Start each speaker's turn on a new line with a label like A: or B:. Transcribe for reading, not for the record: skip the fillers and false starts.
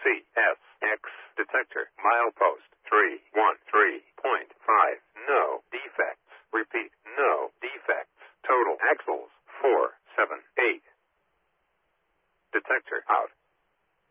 A: CSX detector. Milepost 313.5. No defects. Repeat, no defects. Total axles 478. Detector out.